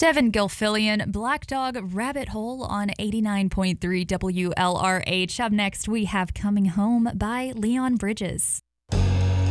Devin Gilfillian, Black Dog Rabbit Hole on 89.3 WLRH. Up next, we have Coming Home by Leon Bridges.